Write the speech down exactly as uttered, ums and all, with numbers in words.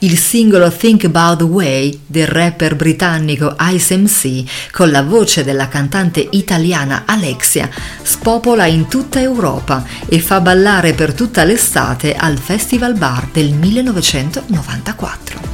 Il singolo Think About the Way del rapper britannico Ice M C, con la voce della cantante italiana Alexia, spopola in tutta Europa e fa ballare per tutta l'estate al Festival Bar del millenovecentonovantaquattro.